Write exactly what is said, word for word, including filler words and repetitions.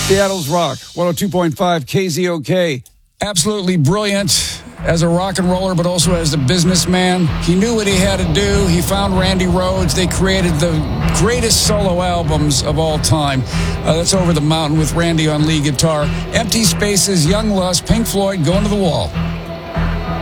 Seattle's Rock, one oh two point five K Z O K. Absolutely brilliant as a rock and roller, but also as a businessman. He knew what he had to do. He found Randy Rhoads. They created the greatest solo albums of all time. Uh, that's Over the Mountain with Randy on lead guitar. Empty Spaces, Young Lust, Pink Floyd, Going to the Wall.